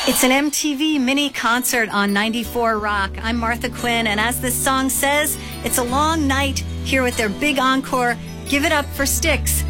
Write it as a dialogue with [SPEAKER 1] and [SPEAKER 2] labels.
[SPEAKER 1] It's an MTV mini concert on 94 Rock. I'm Martha Quinn, and as this song says, it's a long night here with their big encore, Give It Up for Styx.